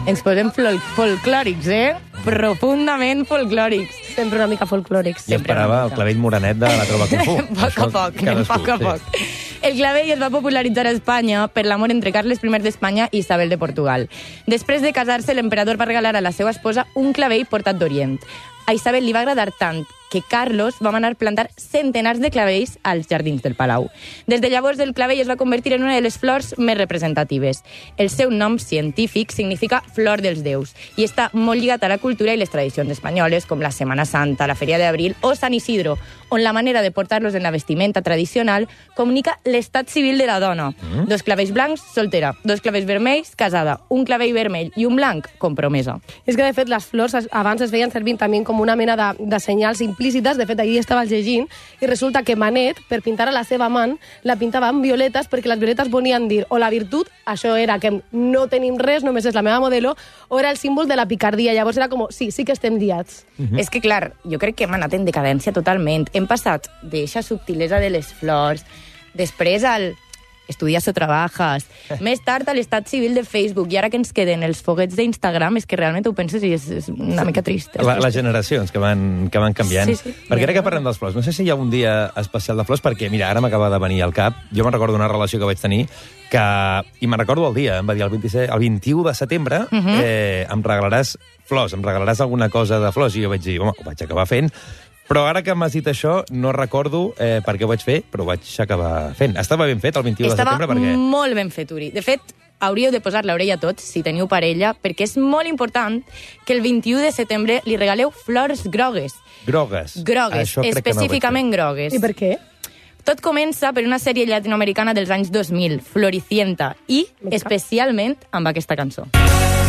Ens posem folclòrics, profundament folclòrics. Sempre una mica folclòrics. I esperava el clavell morenet de la Trova Kung Fu. Poc a poc. El clavell es va popularitzar a Espanya per l'amor entre Carles I d'Espanya i Isabel de Portugal. Després de casar-se, l'emperador va regalar a la seva esposa un clavell portat d'Orient. A Isabel li va agradar tant que Carlos va manar plantar centenars de clavells als jardins del palau. Des de llavors, el clavell es va convertir en una de les flors més representatives. El seu nom científic significa flor dels déus i està molt lligat a la cultura i les tradicions espanyoles, com la Setmana Santa, la Feria d'Abril o Sant Isidro, on la manera de portar-los en la vestimenta tradicional comunica l'estat civil de la dona. 2 clavells blancs, soltera. 2 clavells vermells, casada. Un clavell vermell i un blanc, compromesa. És que, de fet, les flors abans es veien servint també com una mena de senyals implícites. De fet, ahir estava llegint i resulta que Manet, per pintar a la seva amant, la pintava amb violetes perquè les violetes volien dir o la virtut, això era que no tenim res, només és la meva modelo, o era el símbol de la picardia. Llavors era com, sí que estem liats. És que, clar, jo crec que hem anat en decadència totalment. Hem passat d'eixa subtilesa de les flors, després al estudias o trabajas, més tard a l'estat civil de Facebook, i ara que ens queden els foguets d'Instagram, és que realment ho penses i és una mica trist. Les generacions que van canviant. Sí. Perquè ara que parlem dels flors, no sé si hi ha un dia especial de flors, perquè, mira, ara m'acaba de venir al cap, jo me'n recordo una relació que vaig tenir, i me'n recordo el dia, em va dir el 21 de setembre, em regalaràs flors, em regalaràs alguna cosa de flors, i jo vaig dir, home, ho vaig acabar fent. Però ara que m'has dit això, no recordo per què ho vaig fer, però ho vaig acabar fent. Estava ben fet el 21 de setembre? Estava molt ben fet, Uri. De fet, hauríeu de posar l'orella a tots, si teniu parella, perquè és molt important que el 21 de setembre li regaleu flors grogues. Grogues? Grogues, específicament grogues. I per què? Tot comença per una sèrie llatinoamericana dels anys 2000, Floricienta, i especialment amb aquesta cançó.